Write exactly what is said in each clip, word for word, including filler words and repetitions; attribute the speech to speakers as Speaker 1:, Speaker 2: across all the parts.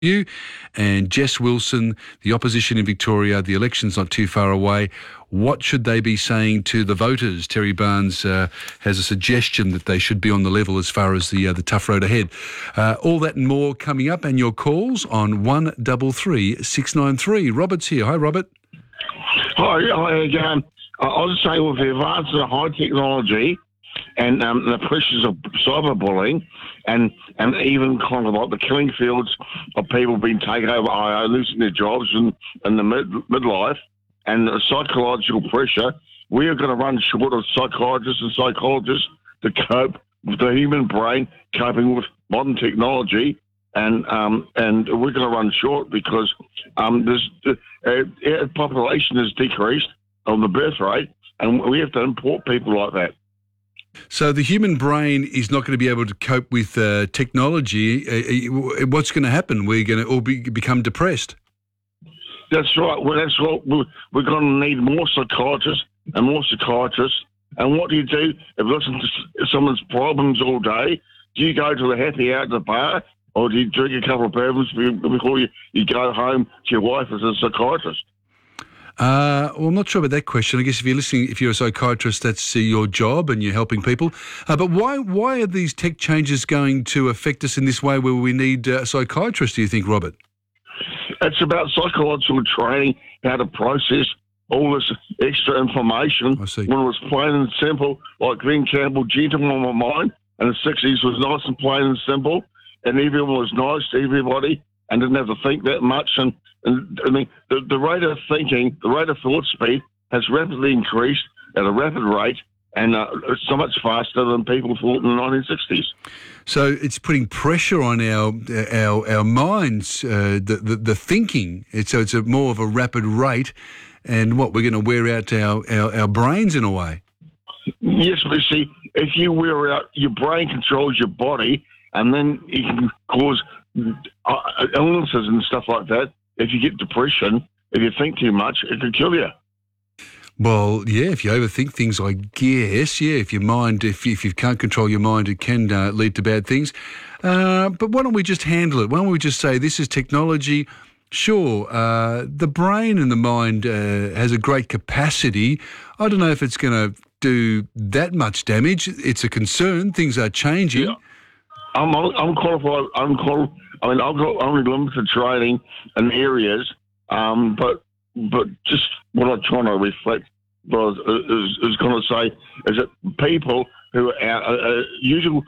Speaker 1: you. And Jess Wilson, the opposition in Victoria, the election's not too far away. What should they be saying to the voters? Terry Barnes uh, has a suggestion that they should be on the level as far as the uh, the tough road ahead. Uh, all that and more coming up, and your calls on one double three six nine three. Robert's here. Hi, Robert.
Speaker 2: Hi, hi again. I was saying with the advance of high technology and um, the pressures of cyberbullying and and even kind of like the killing fields of people being taken over, I O, losing their jobs in, in the mid, midlife, and the psychological pressure, we are going to run short of psychiatrists and psychologists to cope with the human brain coping with modern technology, and um, and we're going to run short because um, this uh, population has decreased on the birth rate, and we have to import people like that.
Speaker 1: So the human brain is not going to be able to cope with uh, technology. Uh, what's going to happen? We're going to all be, become depressed.
Speaker 2: That's right. Well, that's what we're, we're going to need more psychiatrists and more psychiatrists. And what do you do if you listen to someone's problems all day? Do you go to the happy hour at the bar, or do you drink a couple of bourbons before you, you go home to your wife as a psychiatrist?
Speaker 1: Uh, well, I'm not sure about that question. I guess if you're listening, if you're a psychiatrist, that's uh, your job and you're helping people. Uh, but why why are these tech changes going to affect us in this way where we need uh, a psychiatrist, do you think, Robert?
Speaker 2: It's about psychological training, how to process all this extra information.
Speaker 1: I see.
Speaker 2: When it was plain and simple, like Glenn Campbell, Gentleman on My Mind, and the sixties was nice and plain and simple, and everyone was nice to everybody and didn't have to think that much. And, and I mean, the, the rate of thinking, the rate of thought speed has rapidly increased at a rapid rate, and uh, it's so much faster than people thought in the nineteen sixties.
Speaker 1: So it's putting pressure on our our our minds, uh, the, the the thinking. It's, so it's a more of a rapid rate, and what we're going to wear out our, our, our brains in a way.
Speaker 2: Yes, but see, if you wear out, your brain controls your body, and then it can cause uh, illnesses and stuff like that. If you get depression, if you think too much, it could kill you.
Speaker 1: Well, yeah, if you overthink things, I guess, yeah, if your mind, if you, if you can't control your mind, it can uh, lead to bad things. Uh, but why don't we just handle it? Why don't we just say this is technology? Sure, uh, the brain and the mind uh, has a great capacity. I don't know if it's going to do that much damage. It's a concern. Things are changing.
Speaker 2: Yeah. I'm I'm qualified. I'm qualified. I mean, I've got only limited training in areas, um, but but just what I'm trying to reflect was is, is going to say is that people who are uh, usual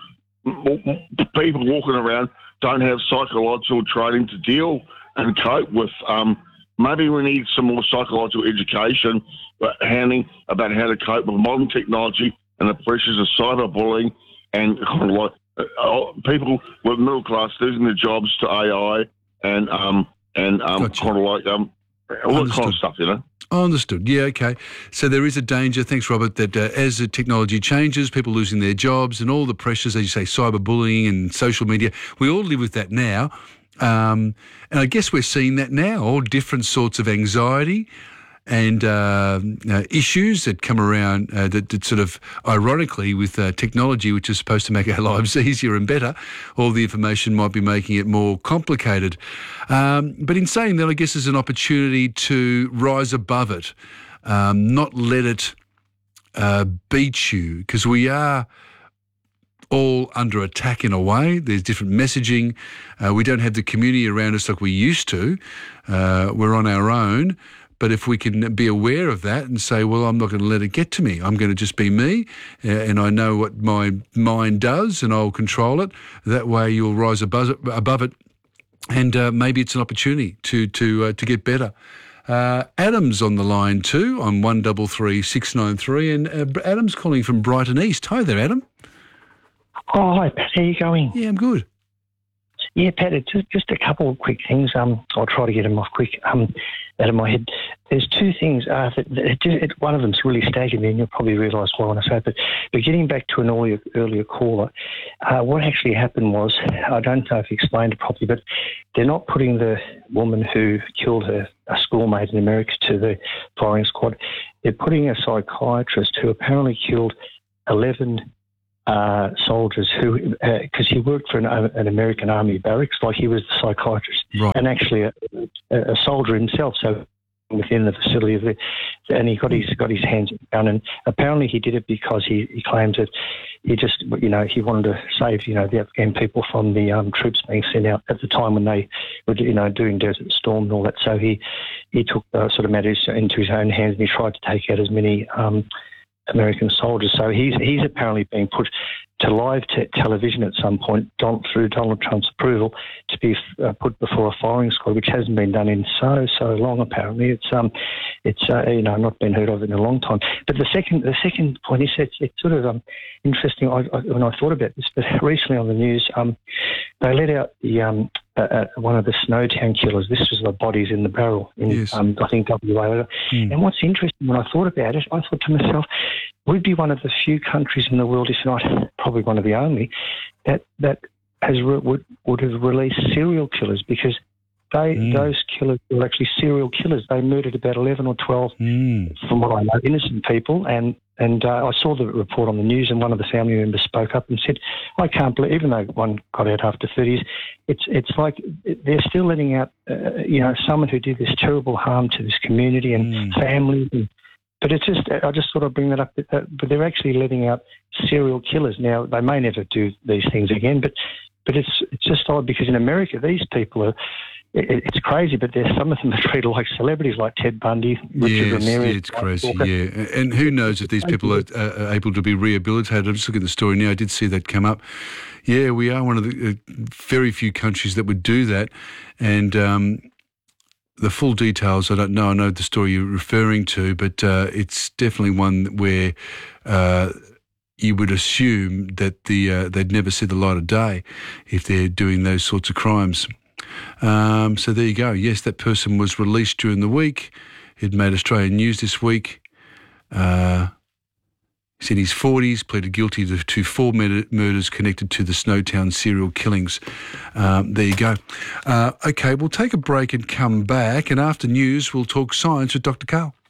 Speaker 2: people walking around don't have psychological training to deal and cope with. Um, maybe we need some more psychological education, but handling about how to cope with modern technology and the pressures of cyberbullying and kind of like uh, people with middle class losing their jobs to A I and um and um
Speaker 1: Gotcha.
Speaker 2: kind of like um all that kind of
Speaker 1: Understood.
Speaker 2: stuff, you know.
Speaker 1: Oh, understood. Yeah, okay. So there is a danger, thanks, Robert, that uh, as the technology changes, people losing their jobs and all the pressures, as you say, cyberbullying and social media, we all live with that now. Um, and I guess we're seeing that now, all different sorts of anxiety and uh, uh, issues that come around uh, that, that sort of, ironically, with uh, technology, which is supposed to make our lives easier and better, all the information might be making it more complicated. Um, but in saying that, I guess there's an opportunity to rise above it, um, not let it uh, beat you, because we are all under attack in a way. There's different messaging. Uh, we don't have the community around us like we used to. Uh, we're on our own. But if we can be aware of that and say, well, I'm not going to let it get to me. I'm going to just be me, uh, and I know what my mind does, and I'll control it. That way you'll rise above it, above it and uh, maybe it's an opportunity to to uh, to get better. Uh, Adam's on the line too on one double three six nine three, and uh, Adam's calling from Brighton East. Hi there, Adam.
Speaker 3: Oh, hi, Pat. How are you going?
Speaker 1: Yeah, I'm good.
Speaker 3: Yeah, Pat, it's just, just a couple of quick things. Um, I'll try to get them off quick um, out of my head. There's two things. Uh, that, that it, it, one of them's really staggered me, and you'll probably realise why when I say it. But, but getting back to an earlier, earlier caller, uh, what actually happened was, I don't know if you explained it properly, but they're not putting the woman who killed her a schoolmate in America to the firing squad. They're putting a psychiatrist who apparently killed eleven uh, soldiers who, because uh, he worked for an, an American Army barracks, like he was the psychiatrist,
Speaker 1: right.
Speaker 3: and actually a, a soldier himself. So within the facility of the, and he got his got his hands on the gun, and apparently he did it because he, he claims that he just, you know, he wanted to save, you know, the Afghan people from the um, troops being sent out at the time when they were, you know, doing Desert Storm and all that. So he he took uh, sort of matters into his own hands, and he tried to take out as many um, American soldiers. So he's he's apparently being put to live te- television at some point Don, through Donald Trump's approval to be uh, put before a firing squad, which hasn't been done in so so long. Apparently, it's um, it's uh, you know not been heard of in a long time. But the second the second point is it's, it's sort of um, interesting. I, I, when I thought about this, but recently on the news, um, they let out the um, uh, uh, one of the Snowtown killers. This was the bodies in the barrel in
Speaker 1: yes.
Speaker 3: um, I think W A. Mm. And what's interesting, when I thought about it, I thought to myself, we'd be one of the few countries in the world, if not probably one of the only, that that has re- would would have released serial killers, because they mm. those killers were actually serial killers. They murdered about eleven or twelve, mm. from what I know, innocent people. And and uh, I saw the report on the news, and one of the family members spoke up and said, "I can't believe, even though one got out after thirty years, it's it's like they're still letting out, uh, you know, someone who did this terrible harm to this community and mm. families." And, But it's just, I just thought I'd bring that up, but they're actually letting out serial killers. Now, they may never do these things again, but but it's it's just odd, because in America, these people are, it, it's crazy, but there's some of them are treated like celebrities, like Ted Bundy, Richard
Speaker 1: yes,
Speaker 3: Ramirez.
Speaker 1: Yeah, it's crazy, yeah. And who knows if these people are, are able to be rehabilitated. I'm just looking at the story now. I did see that come up. Yeah, we are one of the uh, very few countries that would do that. And um the full details, I don't know. I know the story you're referring to, but uh, it's definitely one where uh, you would assume that the uh, they'd never see the light of day if they're doing those sorts of crimes. Um, so there you go. Yes, that person was released during the week. It made Australian news this week. Uh, he's in his forties, pleaded guilty to, to four murder, murders connected to the Snowtown serial killings. Um, there you go. Uh, okay, we'll take a break and come back. And after news, we'll talk science with Doctor Karl.